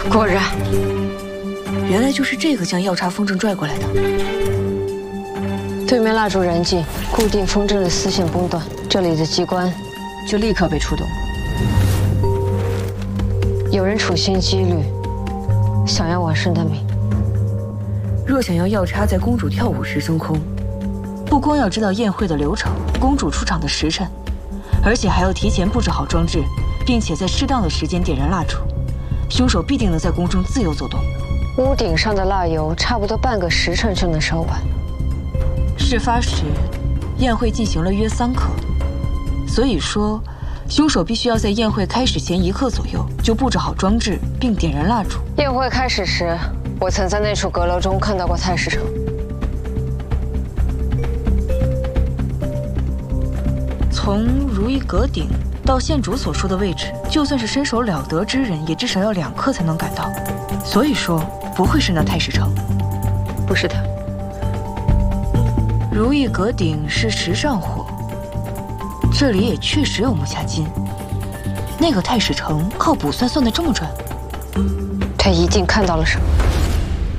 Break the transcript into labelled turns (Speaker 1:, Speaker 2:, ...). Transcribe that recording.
Speaker 1: 果然，
Speaker 2: 原来就是这个将药叉风筝拽过来的。
Speaker 1: 对面蜡烛燃尽，固定风筝的丝线崩断，这里的机关就立刻被触动。有人处心积虑，想要婉顺的命。
Speaker 2: 若想要药叉在公主跳舞时升空，不光要知道宴会的流程、公主出场的时辰，而且还要提前布置好装置，并且在适当的时间点燃蜡烛，凶手必定能在宫中自由走动。
Speaker 1: 屋顶上的蜡油差不多半个时辰就能烧完。
Speaker 2: 事发时，宴会进行了约3刻，所以说，凶手必须要在宴会开始前1刻左右就布置好装置，并点燃蜡烛。
Speaker 1: 宴会开始时，我曾在那处阁楼中看到过太史城。
Speaker 2: 从如意阁顶到县主所说的位置，就算是身手了得之人，也至少要2刻才能赶到。所以说，不会是那太史城，
Speaker 1: 不是他。
Speaker 2: 如意阁顶是时上火，这里也确实有木下金。那个太史城靠卜算算得这么准，
Speaker 1: 他一定看到了什么。